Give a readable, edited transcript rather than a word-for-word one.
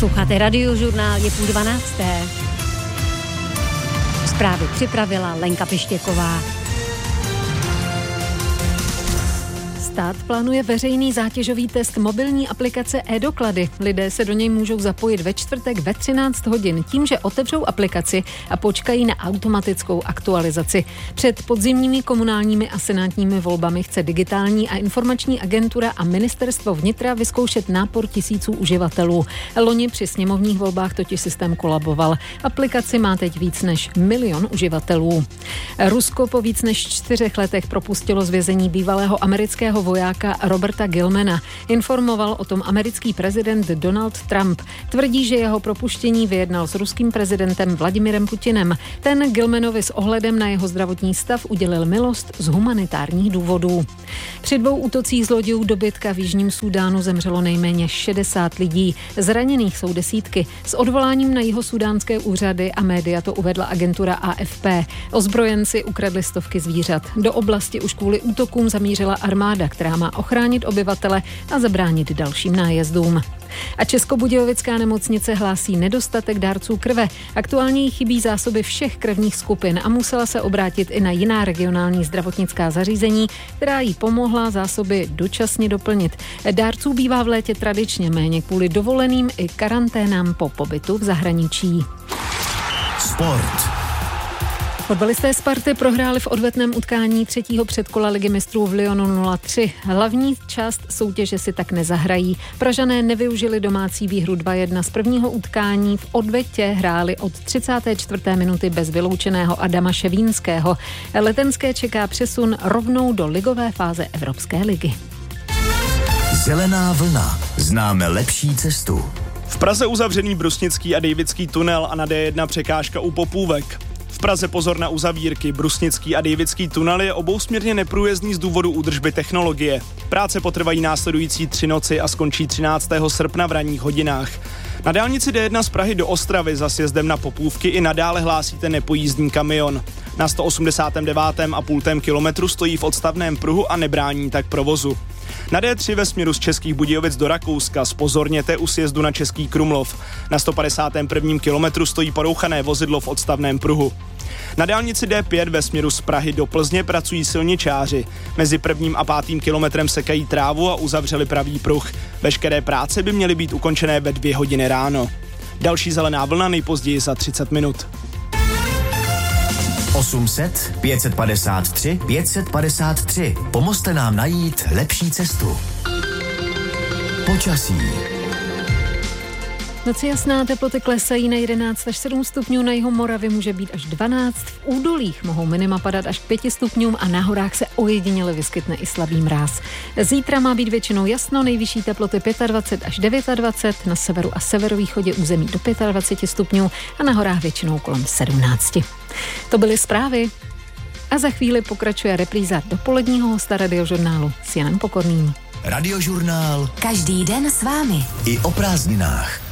Posloucháte Radiožurnál, je 11:30. Zprávy připravila Lenka Pištěková. Stát plánuje veřejný zátěžový test mobilní aplikace e-doklady. Lidé se do něj můžou zapojit ve čtvrtek ve 13 hodin tím, že otevřou aplikaci a počkají na automatickou aktualizaci. Před podzimními komunálními a senátními volbami chce Digitální a informační agentura a ministerstvo vnitra vyzkoušet nápor tisíců uživatelů. Loni při sněmovních volbách totiž systém kolaboval. Aplikaci má teď víc než 1 milion uživatelů. Rusko po víc než 4 letech propustilo z vězení bývalého amerického vojáka Roberta Gilmana. Informoval o tom americký prezident Donald Trump. Tvrdí, že jeho propuštění vyjednal s ruským prezidentem Vladimirem Putinem. Ten Gilmanovi s ohledem na jeho zdravotní stav udělil milost z humanitárních důvodů. Při 2 útocích zlodějů dobytka v Jižním Súdánu zemřelo nejméně 60 lidí. Zraněných jsou desítky. S odvoláním na jihosúdánské úřady a média to uvedla agentura AFP. Ozbrojenci ukradli stovky zvířat. Do oblasti už kvůli útokům zamířila armáda, která má ochránit obyvatele a zabránit dalším nájezdům. A Českobudějovická nemocnice hlásí nedostatek dárců krve. Aktuálně jí chybí zásoby všech krevních skupin a musela se obrátit i na jiná regionální zdravotnická zařízení, která jí pomohla zásoby dočasně doplnit. Dárců bývá v létě tradičně méně kvůli dovoleným i karanténám po pobytu v zahraničí. Sport. Fotbalisté Sparty prohráli v odvetném utkání 3. předkola Ligy mistrů v Lyonu 0-3. Hlavní část soutěže si tak nezahrají. Pražané nevyužili domácí výhru 2-1 z prvního utkání. V odvetě hráli od 34. minuty bez vyloučeného Adama Ševínského. Letenské čeká přesun rovnou do ligové fáze Evropské ligy. Zelená vlna. Známe lepší cestu. V Praze uzavřený Brusnický a Dejvický tunel a na D1 překážka u Popůvek. V Praze pozor na uzavírky. Brusnický a Dejvický tunel je obousměrně neprůjezdný z důvodu údržby technologie. Práce potrvají následující 3 noci a skončí 13. srpna v ranních hodinách. Na dálnici D1 z Prahy do Ostravy za sjezdem na Popůvky i nadále hlásíte nepojízdný kamion. Na 189,5 kilometru stojí v odstavném pruhu a nebrání tak provozu. Na D3 ve směru z Českých Budějovic do Rakouska zpozorněte u sjezdu na Český Krumlov. Na 151. kilometru stojí porouchané vozidlo v odstavném pruhu. Na dálnici D5 ve směru z Prahy do Plzně pracují silničáři. Mezi 1. a 5. kilometrem sekají trávu a uzavřeli pravý pruh. Veškeré práce by měly být ukončené ve 2 hodiny ráno. Další zelená vlna nejpozději za 30 minut. 800 553 553. Pomozte nám najít lepší cestu. Počasí. Noci jasná, teploty klesají na 11 až 7 stupňů, na jihu Moravy může být až 12, v údolích mohou minima padat až k 5 stupňům a na horách se ojediněle vyskytne i slabý mráz. Zítra má být většinou jasno, nejvyšší teploty 25 až 29, na severu a severovýchodě území do 25 stupňů a na horách většinou kolem 17. To byly zprávy a za chvíli pokračuje repríza dopoledního hosta Radiožurnálu s Janem Pokorným. Radiožurnál. Každý den s vámi. I o prázdninách.